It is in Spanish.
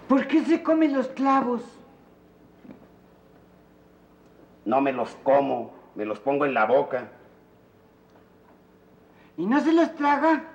¿Por qué se come los clavos? No me los como, me los pongo en la boca. ¿Y no se los traga?